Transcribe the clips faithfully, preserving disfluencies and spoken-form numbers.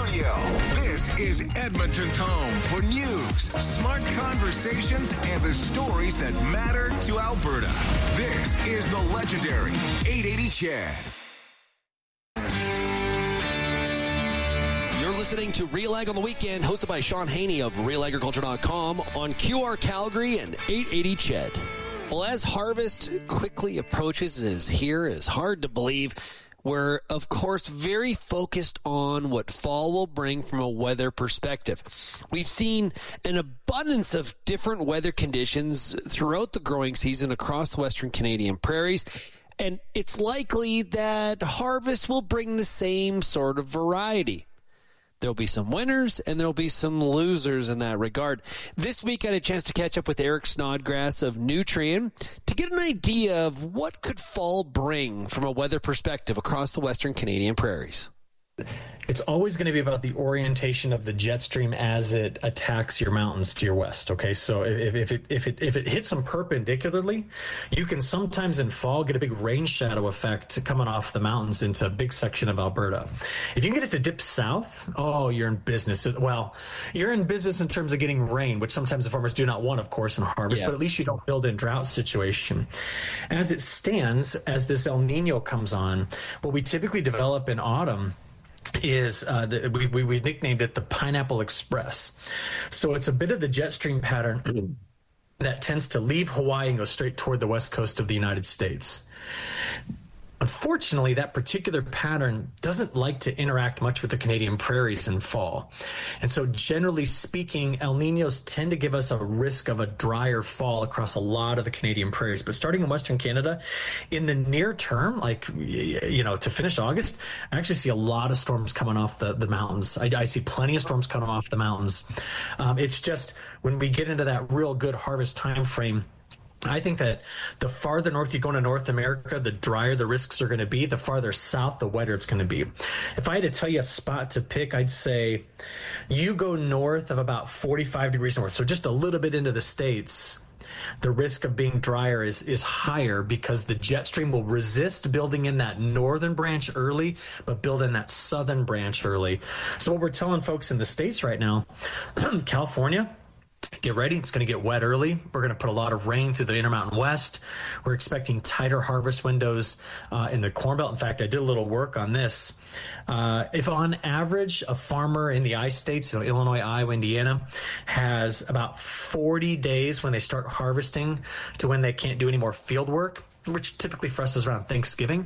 studio. This is Edmonton's home for news, smart conversations, and the stories that matter to Alberta. This is the legendary eight eighty C H E D. You're listening to Real Ag on the Weekend, hosted by Sean Haney of real agriculture dot com on Q R Calgary and eight eighty C H E D. Well, as harvest quickly approaches and is here, it is hard to believe. We're, of course, very focused on what fall will bring from a weather perspective. We've seen an abundance of different weather conditions throughout the growing season across the Western Canadian prairies, and it's likely that harvest will bring the same sort of variety. There'll be some winners and there'll be some losers in that regard. This week I had a chance to catch up with Eric Snodgrass of Nutrien to get an idea of what could fall bring from a weather perspective across the Western Canadian prairies. It's always going to be about the orientation of the jet stream as it attacks your mountains to your west. Okay, so if, if it if it if it hits them perpendicularly, you can sometimes in fall get a big rain shadow effect coming off the mountains into a big section of Alberta. If you can get it to dip south, oh, you're in business. Well, you're in business in terms of getting rain, which sometimes the farmers do not want, of course, in harvest. Yeah. But at least you don't build in drought situation. As it stands, as this El Nino comes on, what we typically develop in autumn is uh, the, we, we, we nicknamed it the Pineapple Express. So it's a bit of the jet stream pattern that tends to leave Hawaii and go straight toward the west coast of the United States. Unfortunately, that particular pattern doesn't like to interact much with the Canadian prairies in fall. And so generally speaking, El Niños tend to give us a risk of a drier fall across a lot of the Canadian prairies. But starting in Western Canada, in the near term, like, you know, to finish August, I actually see a lot of storms coming off the, the mountains. I, I see plenty of storms coming off the mountains. Um, it's just when we get into that real good harvest time frame, I think that the farther north you go into North America, the drier the risks are going to be. The farther south, the wetter it's going to be. If I had to tell you a spot to pick, I'd say you go north of about forty-five degrees north, so just a little bit into the States, the risk of being drier is, is higher because the jet stream will resist building in that northern branch early, but build in that southern branch early. So what we're telling folks in the States right now, California, get ready. It's going to get wet early. We're going to put a lot of rain through the Intermountain West. We're expecting tighter harvest windows uh, in the Corn Belt. In fact, I did a little work on this. Uh, if on average, a farmer in the I-states, so Illinois, Iowa, Indiana, has about forty days when they start harvesting to when they can't do any more field work, which typically for us is around Thanksgiving.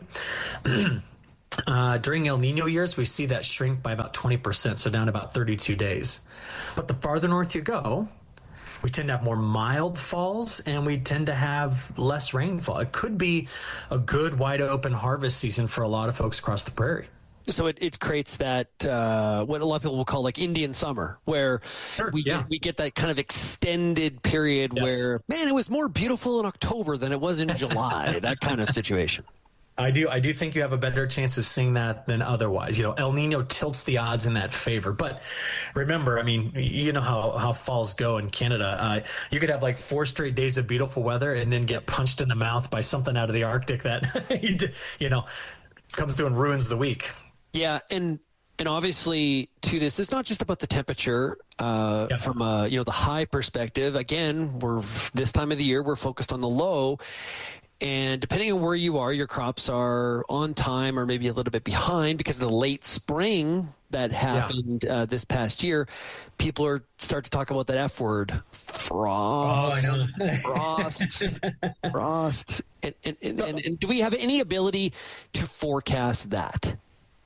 uh, during El Nino years, we see that shrink by about twenty percent, so down to about thirty-two days. But the farther north you go, we tend to have more mild falls and we tend to have less rainfall. It could be a good wide open harvest season for a lot of folks across the prairie. So it, it creates that, uh, what a lot of people will call like Indian summer, where sure, we, yeah. get, we get that kind of extended period yes. where, man, it was more beautiful in October than it was in July, that kind of situation. I do. I do think you have a better chance of seeing that than otherwise. You know, El Nino tilts the odds in that favor. But remember, I mean, you know how, how falls go in Canada. Uh, you could have like four straight days of beautiful weather and then get punched in the mouth by something out of the Arctic that, you know, comes through and ruins the week. Yeah. And, and obviously to this, it's not just about the temperature uh, yeah. from, a, you know, the high perspective. Again, we're this time of the year, we're focused on the low. And depending on where you are, your crops are on time or maybe a little bit behind because of the late spring that happened yeah. uh, this past year. People are start to talk about that F word, frost, oh, I know. frost, frost. And, and, and, and, and do we have any ability to forecast that?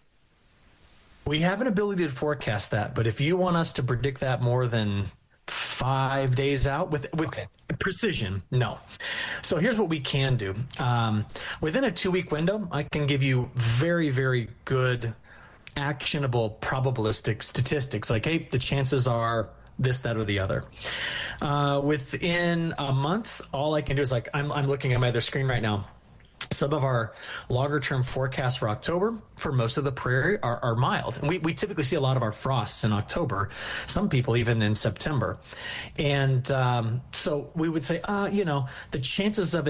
We have an ability to forecast that, but if you want us to predict that more than five days out with with okay. precision, no. So here's what we can do. Um, within a two-week window, I can give you very, very good, actionable, probabilistic statistics. Like, hey, the chances are this, that, or the other. Uh, within a month, all I can do is like, I'm, I'm looking at my other screen right now. Some of our longer-term forecasts for October for most of the prairie are, are mild. And we, we typically see a lot of our frosts in October, some people even in September. And um, so we would say, uh, you know, the chances of it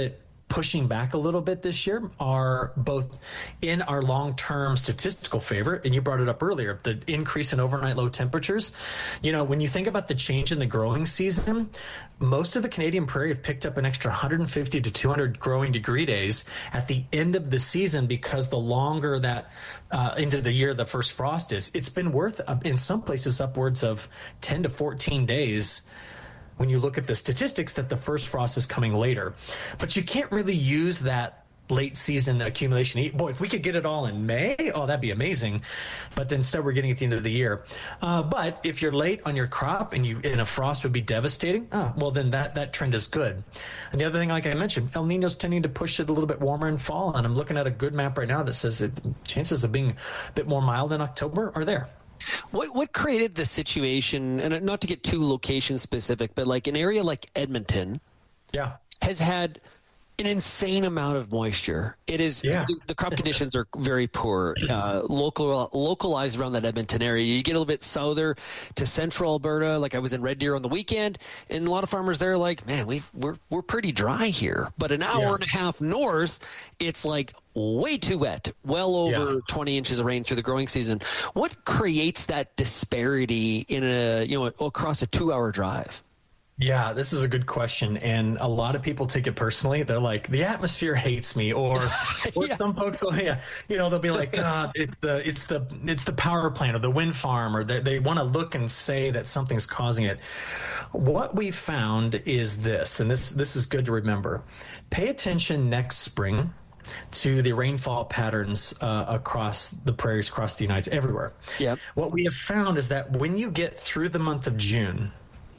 pushing back a little bit this year are both in our long-term statistical favor, and you brought it up earlier, the increase in overnight low temperatures. You know, when you think about the change in the growing season, most of the Canadian prairie have picked up an extra one hundred fifty to two hundred growing degree days at the end of the season, because the longer that uh, into the year the first frost is, it's been worth, uh, in some places, upwards of ten to fourteen days when you look at the statistics that the first frost is coming later. But you can't really use that late season accumulation. Boy, if we could get it all in May, oh, that'd be amazing. But instead we're getting at the end of the year. Uh, but if you're late on your crop and you and a frost would be devastating, oh, well, then that, that trend is good. And the other thing, like I mentioned, El Nino's tending to push it a little bit warmer in fall. And I'm looking at a good map right now that says it, chances of being a bit more mild in October are there. What what created the situation, and not to get too location specific, but like an area like Edmonton yeah. has had an insane amount of moisture. It is yeah. the, the crop conditions are very poor. Uh, local localized around that Edmonton area. You get a little bit souther to central Alberta. Like I was in Red Deer on the weekend, and a lot of farmers there are like, man, we we're we're pretty dry here. But an hour yeah. and a half north, it's like way too wet. Well over yeah. twenty inches of rain through the growing season. What creates that disparity in a you know across a two-hour drive? Yeah, this is a good question, and a lot of people take it personally. They're like, "The atmosphere hates me," or, or yeah. some folks, will, yeah, you know, they'll be like, "God, it's the it's the it's the power plant or the wind farm," or they they want to look and say that something's causing it. What we found is this, and this this is good to remember. Pay attention next spring to the rainfall patterns uh, across the prairies, across the United States, everywhere. Yep. What we have found is that when you get through the month of June,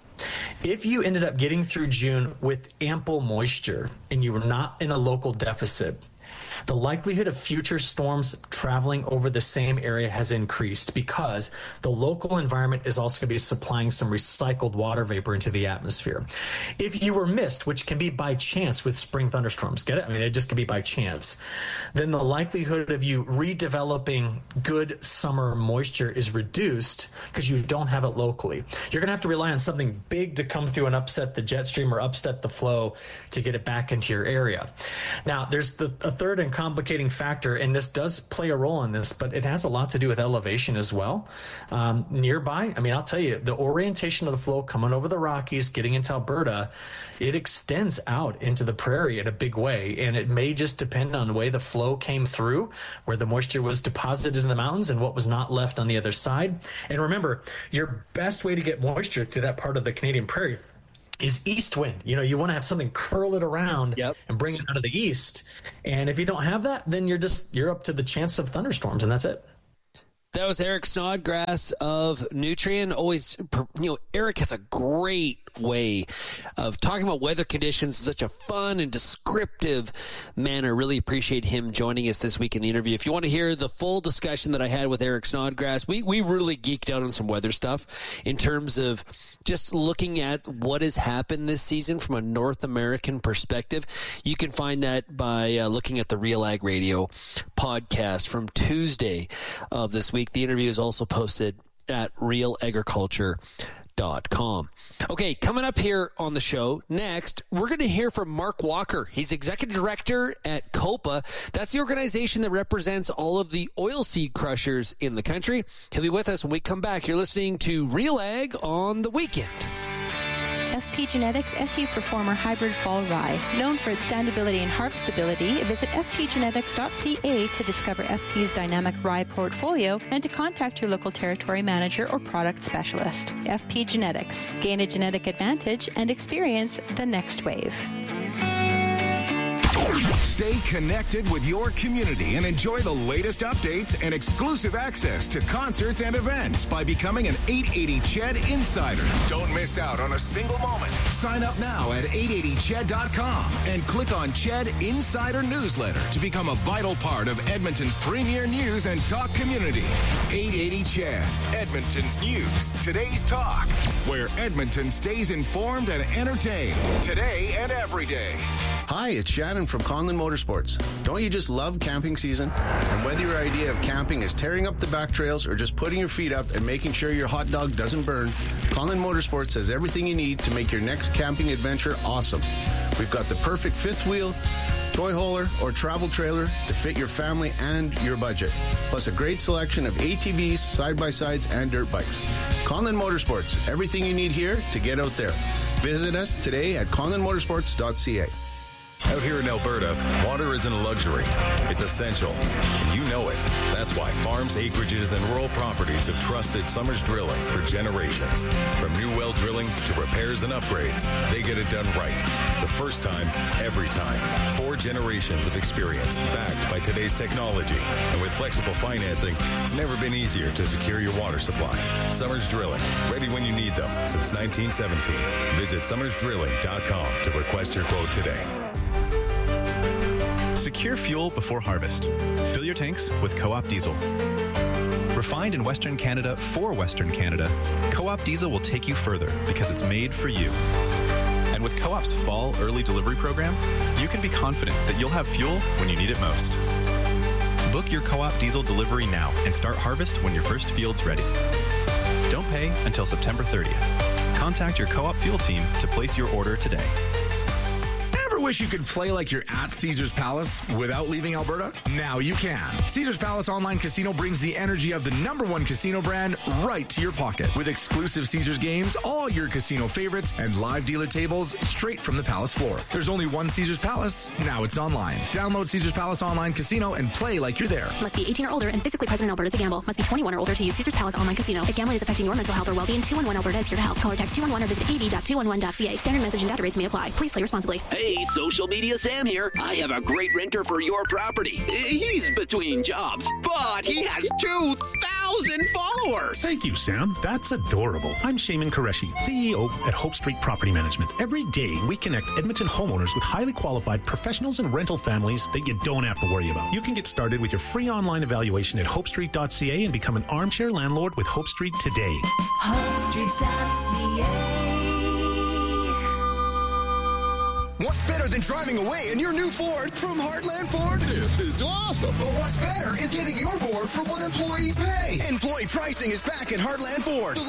if you ended up getting through June with ample moisture and you were not in a local deficit, the likelihood of future storms traveling over the same area has increased because the local environment is also going to be supplying some recycled water vapor into the atmosphere. If you were missed, which can be by chance with spring thunderstorms, get it? I mean, it just can be by chance. Then the likelihood of you redeveloping good summer moisture is reduced because you don't have it locally. You're going to have to rely on something big to come through and upset the jet stream or upset the flow to get it back into your area. Now, there's the a third and complicating factor, and this does play a role in this, but it has a lot to do with elevation as well. Um, nearby, I mean, I'll tell you, the orientation of the flow coming over the Rockies, getting into Alberta, it extends out into the prairie in a big way, and it may just depend on the way the flow came through, where the moisture was deposited in the mountains and what was not left on the other side. And remember, your best way to get moisture to that part of the Canadian prairie is east wind. You know, you want to have something curl it around yep. and bring it out of the east. And if you don't have that, then you're just, you're up to the chance of thunderstorms, and that's it. That was Eric Snodgrass of Nutrien. Always, you know, Eric has a great way of talking about weather conditions in such a fun and descriptive manner. Really appreciate him joining us this week in the interview. If you want to hear the full discussion that I had with Eric Snodgrass, we, we really geeked out on some weather stuff in terms of just looking at what has happened this season from a North American perspective. You can find that by uh, looking at the Real Ag Radio podcast from Tuesday of this week. The interview is also posted at real agriculture dot com. Okay, coming up here on the show next, we're going to hear from Mark Walker. He's executive director at COPA. That's the organization that represents all of the oilseed crushers in the country. He'll be with us when we come back. You're listening to Real Ag on the Weekend. F P Genetics S U Performer Hybrid Fall Rye. Known for its standability and harvestability, visit f p genetics dot c a to discover F P's dynamic rye portfolio and to contact your local territory manager or product specialist. F P Genetics. Gain a genetic advantage and experience the next wave. Stay connected with your community and enjoy the latest updates and exclusive access to concerts and events by becoming an eight eighty C H E D Insider. Don't miss out on a single moment. Sign up now at eight eighty C H E D dot com and click on C H E D Insider Newsletter to become a vital part of Edmonton's premier news and talk community. eight eighty C H E D, Edmonton's news, today's talk, where Edmonton stays informed and entertained today and every day. Hi, it's Shannon from Conlin Motorsports. Don't you just love camping season? And whether your idea of camping is tearing up the back trails or just putting your feet up and making sure your hot dog doesn't burn, Conlin Motorsports has everything you need to make your next camping adventure awesome. We've got the perfect fifth wheel, toy hauler, or travel trailer to fit your family and your budget. Plus a great selection of A T Vs, side-by-sides, and dirt bikes. Conlin Motorsports, everything you need here to get out there. Visit us today at conlin motorsports dot c a. Out here in Alberta, water isn't a luxury. It's essential. And you know it. That's why farms, acreages, and rural properties have trusted Summers Drilling for generations. From new well drilling to repairs and upgrades, they get it done right. The first time, every time. Four generations of experience backed by today's technology. And with flexible financing, it's never been easier to secure your water supply. Summers Drilling, ready when you need them since nineteen seventeen. Visit summers drilling dot com to request your quote today. Secure fuel before harvest. Fill your tanks with Co-op Diesel. Refined in Western Canada for Western Canada, Co-op Diesel will take you further because it's made for you. And with Co-op's fall early delivery program, you can be confident that you'll have fuel when you need it most. Book your Co-op Diesel delivery now and start harvest when your first field's ready. Don't pay until September thirtieth. Contact your Co-op fuel team to place your order today. Wish you could play like you're at Caesars Palace without leaving Alberta? Now you can. Caesars Palace Online Casino brings the energy of the number one casino brand right to your pocket. With exclusive Caesars games, all your casino favorites, and live dealer tables straight from the Palace floor. There's only one Caesars Palace. Now it's online. Download Caesars Palace Online Casino and play like you're there. Must be eighteen or older and physically present in Alberta to gamble. Must be twenty-one or older to use Caesars Palace Online Casino. If gambling is affecting your mental health or well-being, two one one Alberta is here to help. Call or text two one one or visit a v dot two one one dot c a. Standard message and data rates may apply. Please play responsibly. Hey, social media Sam here. I have a great renter for your property. He's between jobs, but he has two thousand followers. Thank you, Sam. That's adorable. I'm Shaman Qureshi, C E O at Hope Street Property Management. Every day, we connect Edmonton homeowners with highly qualified professionals and rental families that you don't have to worry about. You can get started with your free online evaluation at hope street dot c a and become an armchair landlord with Hope Street today. hope street dot c a. What's better than driving away in your new Ford from Heartland Ford? This is awesome. But what's better is getting your Ford for what employees pay. Employee pricing is back at Heartland Ford. The